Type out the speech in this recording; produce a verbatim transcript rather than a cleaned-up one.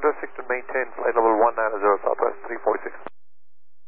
zero six to maintain flight level one nine zero Southwest three four six.